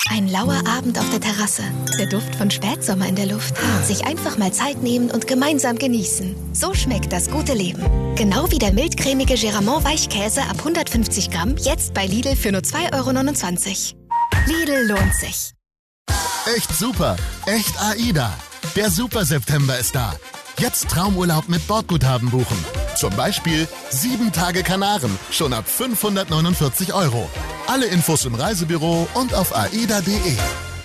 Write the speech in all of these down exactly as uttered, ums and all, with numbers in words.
Ein lauer Abend auf der Terrasse, der Duft von Spätsommer in der Luft. Sich einfach mal Zeit nehmen und gemeinsam genießen. So schmeckt das gute Leben. Genau wie der mildcremige Geramont Weichkäse ab hundertfünfzig Gramm, jetzt bei Lidl für nur zwei Euro neunundzwanzig. Lidl lohnt sich. Echt super, echt AIDA. Der Super September ist da. Jetzt Traumurlaub mit Bordguthaben buchen. Zum Beispiel sieben Tage Kanaren, schon ab fünfhundertneunundvierzig Euro. Alle Infos im Reisebüro und auf aida punkt de.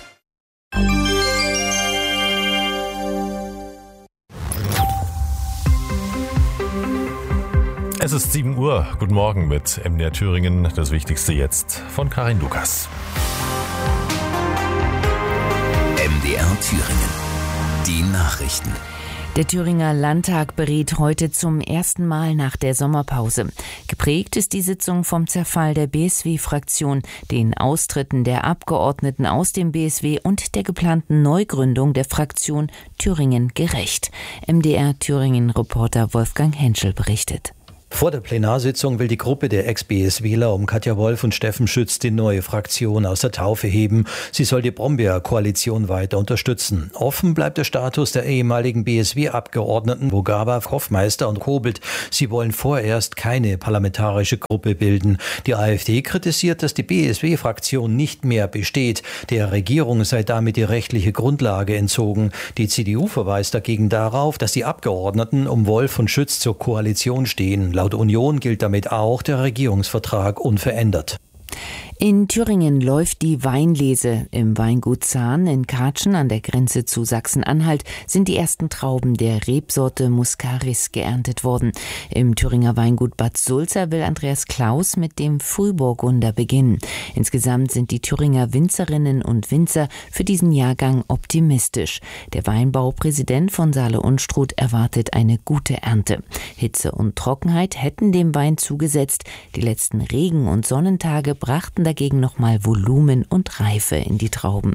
Es ist sieben Uhr. Guten Morgen mit M D R Thüringen. Das Wichtigste jetzt von Karin Lukas. M D R Thüringen. Die Nachrichten. Der Thüringer Landtag beriet heute zum ersten Mal nach der Sommerpause. Geprägt ist die Sitzung vom Zerfall der B S W-Fraktion, den Austritten der Abgeordneten aus dem B S W und der geplanten Neugründung der Fraktion Thüringen gerecht. M D R Thüringen-Reporter Wolfgang Henschel berichtet. Vor der Plenarsitzung will die Gruppe der Ex-BSWler um Katja Wolf und Steffen Schütz die neue Fraktion aus der Taufe heben. Sie soll die Brombeer-Koalition weiter unterstützen. Offen bleibt der Status der ehemaligen B S W-Abgeordneten Bogava, Hoffmeister und Kobelt. Sie wollen vorerst keine parlamentarische Gruppe bilden. Die AfD kritisiert, dass die B S W-Fraktion nicht mehr besteht. Der Regierung sei damit die rechtliche Grundlage entzogen. Die C D U verweist dagegen darauf, dass die Abgeordneten um Wolf und Schütz zur Koalition stehen. Laut Union gilt damit auch der Regierungsvertrag unverändert. In Thüringen läuft die Weinlese. Im Weingut Zahn in Katschen an der Grenze zu Sachsen-Anhalt sind die ersten Trauben der Rebsorte Muscaris geerntet worden. Im Thüringer Weingut Bad Sulza will Andreas Klaus mit dem Frühburgunder beginnen. Insgesamt sind die Thüringer Winzerinnen und Winzer für diesen Jahrgang optimistisch. Der Weinbaupräsident von Saale-Unstrut erwartet eine gute Ernte. Hitze und Trockenheit hätten dem Wein zugesetzt. Die letzten Regen- und Sonnentage brachten dagegen nochmal Volumen und Reife in die Trauben.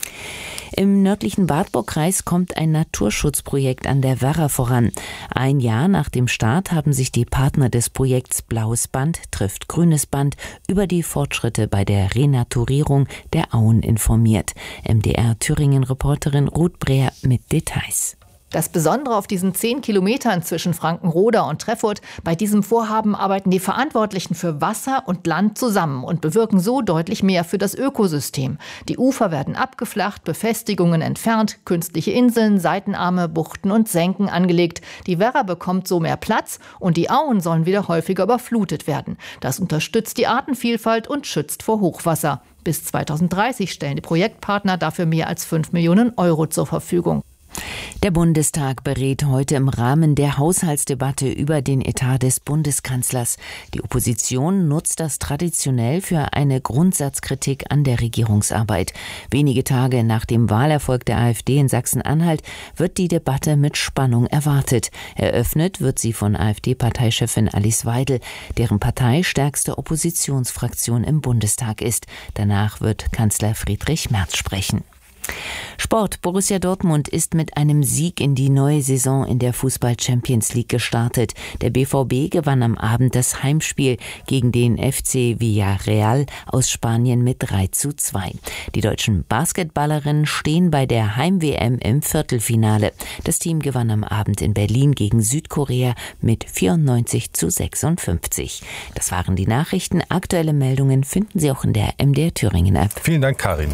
Im nördlichen Wartburgkreis kommt ein Naturschutzprojekt an der Werra voran. Ein Jahr nach dem Start haben sich die Partner des Projekts Blaues Band trifft Grünes Band über die Fortschritte bei der Renaturierung der Auen informiert. M D R Thüringen-Reporterin Ruth Breer mit Details. Das Besondere auf diesen zehn Kilometern zwischen Frankenroda und Treffurt: bei diesem Vorhaben arbeiten die Verantwortlichen für Wasser und Land zusammen und bewirken so deutlich mehr für das Ökosystem. Die Ufer werden abgeflacht, Befestigungen entfernt, künstliche Inseln, Seitenarme, Buchten und Senken angelegt. Die Werra bekommt so mehr Platz und die Auen sollen wieder häufiger überflutet werden. Das unterstützt die Artenvielfalt und schützt vor Hochwasser. Bis zweitausenddreißig stellen die Projektpartner dafür mehr als fünf Millionen Euro zur Verfügung. Der Bundestag berät heute im Rahmen der Haushaltsdebatte über den Etat des Bundeskanzlers. Die Opposition nutzt das traditionell für eine Grundsatzkritik an der Regierungsarbeit. Wenige Tage nach dem Wahlerfolg der AfD in Sachsen-Anhalt wird die Debatte mit Spannung erwartet. Eröffnet wird sie von AfD-Parteichefin Alice Weidel, deren Partei stärkste Oppositionsfraktion im Bundestag ist. Danach wird Kanzler Friedrich Merz sprechen. Sport. Borussia Dortmund ist mit einem Sieg in die neue Saison in der Fußball-Champions League gestartet. Der B V B gewann am Abend das Heimspiel gegen den F C Villarreal aus Spanien mit drei zu zwei. Die deutschen Basketballerinnen stehen bei der Heim-W M im Viertelfinale. Das Team gewann am Abend in Berlin gegen Südkorea mit vierundneunzig zu sechsundfünfzig. Das waren die Nachrichten. Aktuelle Meldungen finden Sie auch in der M D R Thüringen App. Vielen Dank, Karin.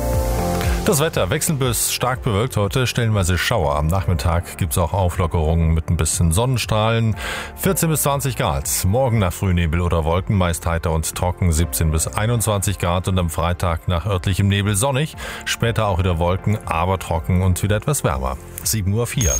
Das Wetter wechselnd bis stark bewölkt heute, stellenweise Schauer. Am Nachmittag gibt es auch Auflockerungen mit ein bisschen Sonnenstrahlen. vierzehn bis zwanzig Grad. Morgen nach Frühnebel oder Wolken, meist heiter und trocken, siebzehn bis einundzwanzig Grad. Und am Freitag nach örtlichem Nebel sonnig. Später auch wieder Wolken, aber trocken und wieder etwas wärmer. sieben Uhr vier.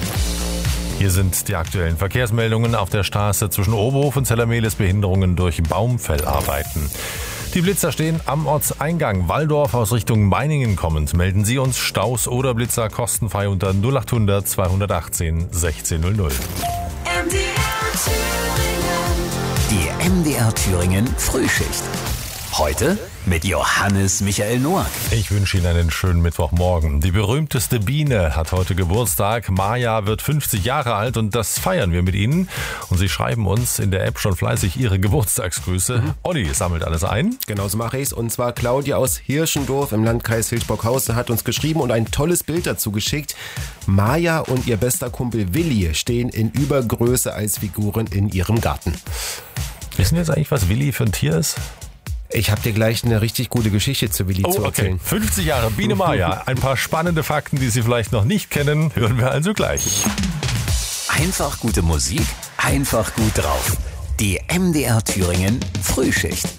Hier sind die aktuellen Verkehrsmeldungen. Auf der Straße zwischen Oberhof und Zellermehlis Behinderungen durch Baumfellarbeiten. Die Blitzer stehen am Ortseingang Walldorf aus Richtung Meiningen kommend. Melden Sie uns Staus oder Blitzer kostenfrei unter null achthundert zweihundertachtzehn sechzehn null null. M D R Thüringen. Die M D R Thüringen Frühschicht. Heute mit Johannes Michael Noack. Ich wünsche Ihnen einen schönen Mittwochmorgen. Die berühmteste Biene hat heute Geburtstag. Maja wird fünfzig Jahre alt und das feiern wir mit Ihnen. Und Sie schreiben uns in der App schon fleißig Ihre Geburtstagsgrüße. Mhm. Olli sammelt alles ein. Genau so mache ich es. Und zwar Claudia aus Hirschendorf im Landkreis Hilsburghausen hat uns geschrieben und ein tolles Bild dazu geschickt. Maja und ihr bester Kumpel Willi stehen in Übergröße als Figuren in ihrem Garten. Wissen Sie jetzt eigentlich, was Willi für ein Tier ist? Ich habe dir gleich eine richtig gute Geschichte zu Willi oh, zu erzählen. Okay. fünfzig Jahre Biene Maja. Ein paar spannende Fakten, die Sie vielleicht noch nicht kennen, hören wir also gleich. Einfach gute Musik, einfach gut drauf. Die M D R Thüringen Frühschicht.